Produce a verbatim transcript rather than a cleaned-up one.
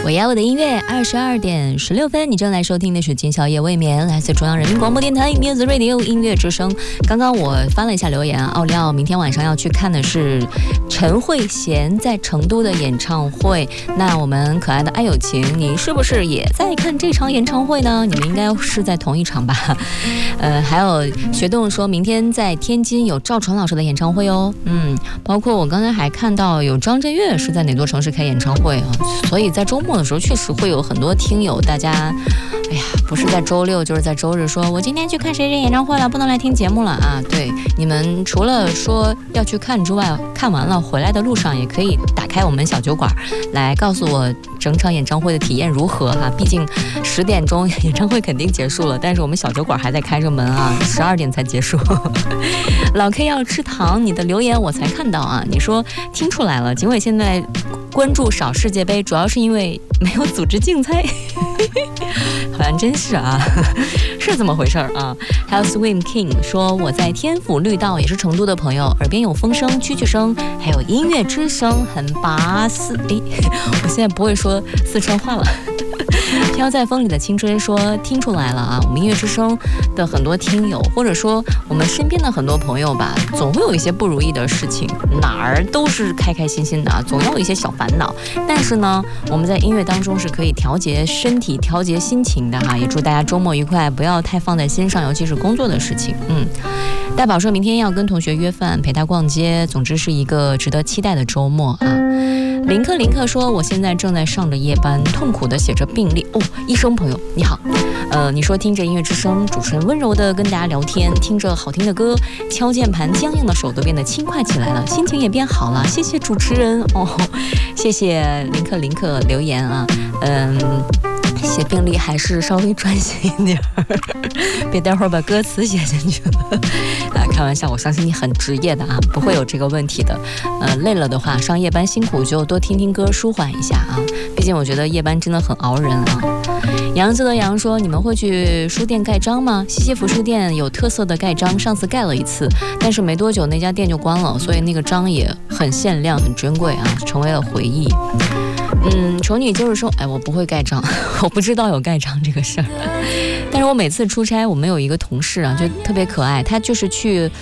我要我的音乐，二十二点十六分，你正在收听的是今宵夜未眠，来自中央人民广播电台 Music Radio 音乐之声。刚刚我翻了一下留言，奥利奥明天晚上要去看的是陈慧娴在成都的演唱会。那我们可爱的爱有情，你是不是也在看这场演唱会呢？你们应该是在同一场吧？呃，还有学动说明天在天津有赵传老师的演唱会哦。嗯，包括我刚才还看到有张震岳是在哪座城市开演唱会啊？所以在周末的时候确实会有很多听友，大家哎呀不是在周六就是在周日说我今天去看谁谁演唱会了，不能来听节目了啊。对，你们除了说要去看之外，看完了回来的路上也可以打开我们小酒馆来告诉我整场演唱会的体验如何啊。毕竟十点钟演唱会肯定结束了，但是我们小酒馆还在开着门啊，十二点才结束。老 K 要吃糖，你的留言我才看到啊，你说听出来了，警委现在关注少世界杯主要是因为没有组织竞猜。好像真是啊，是这么回事啊。还有 Swim King 说我在天府绿道，也是成都的朋友，耳边有风声、蛐蛐声，还有音乐之声，很拔丝。诶，我现在不会说四川话了。飘在风里的青春说听出来了啊，我们音乐之声的很多听友，或者说我们身边的很多朋友吧，总会有一些不如意的事情，哪儿都是开开心心的啊，总要有一些小烦恼。但是呢，我们在音乐当中是可以调节身体、调节心情的哈。也祝大家周末愉快，不要太放在心上，尤其是工作的事情。嗯，大宝说明天要跟同学约饭，陪他逛街，总之是一个值得期待的周末啊。林克林克说我现在正在上着夜班，痛苦的写着病历。哦，医生朋友你好，呃，你说听着音乐之声，主持人温柔的跟大家聊天，听着好听的歌，敲键盘僵硬的手都变得轻快起来了，心情也变好了，谢谢主持人哦，谢谢林克林克留言啊，嗯。写病历还是稍微专心一点，别待会儿把歌词写进去了。啊，开玩笑，我相信你很职业的啊，不会有这个问题的。呃，累了的话，上夜班辛苦就多听听歌，舒缓一下啊。毕竟我觉得夜班真的很熬人啊。杨子的杨说：“你们会去书店盖章吗？西西弗书店有特色的盖章，上次盖了一次，但是没多久那家店就关了，所以那个章也很限量、很珍贵啊，成为了回忆。”嗯，丑女就是说，哎，我不会盖章，我不知道有盖章这个事儿。但是我每次出差，我们有一个同事啊，就特别可爱，他就是去